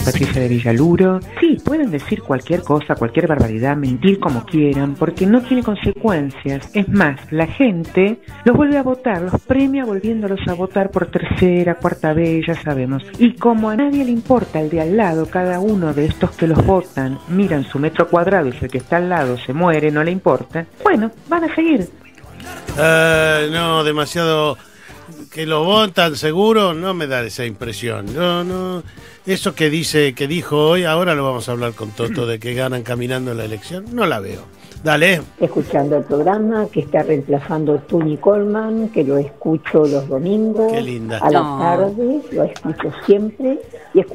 Patricia de Villaluro. Sí, pueden decir cualquier cosa, cualquier barbaridad, mentir como quieran, porque no tiene consecuencias. Es más, la gente los vuelve a votar, los premia volviéndolos a votar por tercera, cuarta vez, ya sabemos. Y como a nadie le importa el de al lado, cada uno de estos que los votan miran su metro cuadrado y si el que está al lado se muere, no le importa, bueno, van a seguir. No, demasiado que lo votan seguro, no me da esa impresión. No, eso que dijo hoy, ahora lo vamos a hablar con Toto de que ganan caminando en la elección, no la veo. Dale. Escuchando el programa que está reemplazando Tuni Coleman, que lo escucho los domingos. Qué linda. A la tarde, lo escucho siempre y